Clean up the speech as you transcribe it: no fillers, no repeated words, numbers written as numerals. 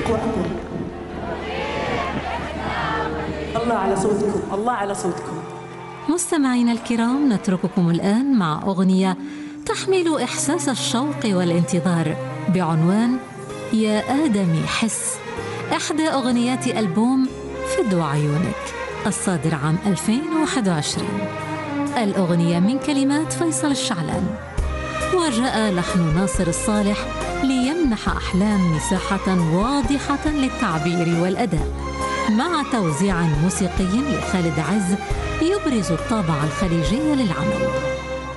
وأقول الله على صوتكم، الله على صوتكم. مستمعينا الكرام، نترككم الآن مع أغنية تحمل إحساس الشوق والانتظار بعنوان يا آدمي حس، إحدى أغنيات ألبوم فدو عيونك الصادر عام 2021. الأغنية من كلمات فيصل الشعلان، وجاء لحن ناصر الصالح ليمنح أحلام مساحة واضحة للتعبير والأداء، مع توزيع موسيقي لخالد عز يبرز الطابع الخليجي للعمل.